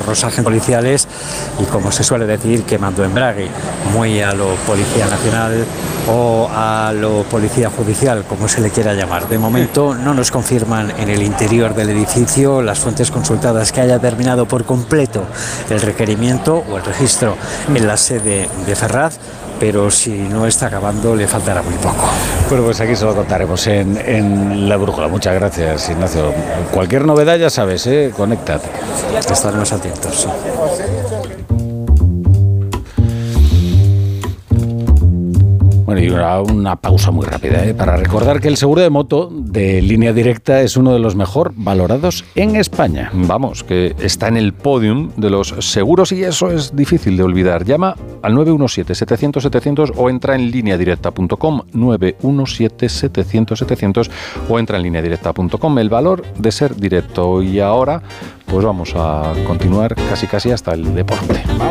los agentes policiales y, como se suele decir, quemando embrague, muy a lo Policía Nacional o a lo Policía Judicial, como se le quiera llamar. De momento no nos confirman en el interior del edificio las fuentes consultadas que haya terminado por completo el requerimiento o el registro en la sede de Ferraz, pero si no está acabando le faltará muy poco. Bueno, pues aquí se lo contaremos en La Brújula. Muchas gracias, Ignacio. Cualquier novedad ya sabes, conéctate. Estaremos atentos, sí. Bueno, y una pausa muy rápida, para recordar que el seguro de moto de Línea Directa es uno de los mejor valorados en España. Vamos, que está en el podium de los seguros y eso es difícil de olvidar. Llama al 917-700-700 o entra en lineadirecta.com, 917-700-700 o entra en lineadirecta.com. El valor de ser directo. Y ahora, pues vamos a continuar casi hasta el deporte.